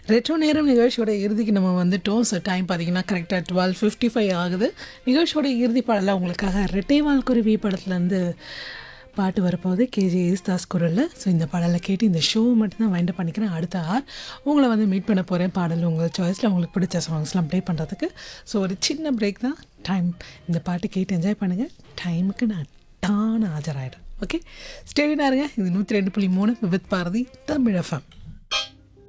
Retro நேரம் நிகழ்ச்சியோட இறுதிக்கு நம்ம வந்துட்டோம். ஸோ டைம் பார்த்தீங்கன்னா கரெக்டாக 12:55 ஆகுது. நிகழ்ச்சியோட இறுதி பாடலாம் உங்களுக்காக ரெட்டைவால் குருவி படத்துலேருந்து பாட்டு வரப்போகுது கேஜே யேசுதாஸ் குரலில். ஸோ இந்த பாடலை கேட்டு இந்த ஷோ மட்டும்தான் வைண்ட் பண்ணிக்கிறேன். அடுத்த உங்களை வந்து மீட் பண்ண போகிறேன். பாடல் உங்கள் சாய்ஸில் உங்களுக்கு பிடிச்ச சாங்ஸ்லாம் ப்ளே பண்ணுறதுக்கு. ஸோ ஒரு சின்ன பிரேக் தான் டைம். இந்த பாட்டு கேட்டு என்ஜாய் பண்ணுங்கள். டைமுக்கு நான் டான ஆஜராயிடுறேன். ஓகே, ஸ்டேடினா இருங்க. இது 102.3 வித் பாரதி தமிழ் எஃப்எம்.